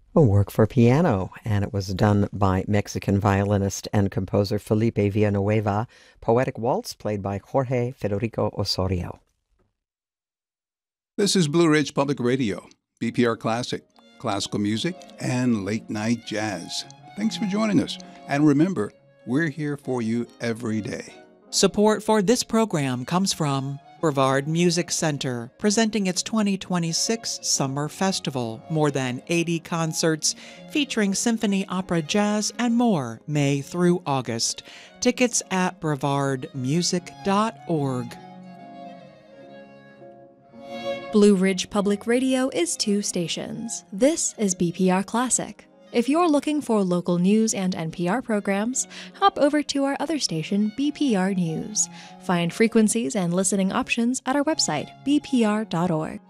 A work for piano, and it was done by Mexican violinist and composer Felipe Villanueva. Poetic Waltz, played by Jorge Federico Osorio. This is Blue Ridge Public Radio, BPR Classic, classical music, and late night jazz. Thanks for joining us. And remember, we're here for you every day. Support for this program comes from Brevard Music Center, presenting its 2026 Summer Festival. More than 80 concerts featuring symphony, opera, jazz, and more, May through August. Tickets at brevardmusic.org. Blue Ridge Public Radio is 2 stations. This is BPR Classic. If you're looking for local news and NPR programs, hop over to our other station, BPR News. Find frequencies and listening options at our website, bpr.org.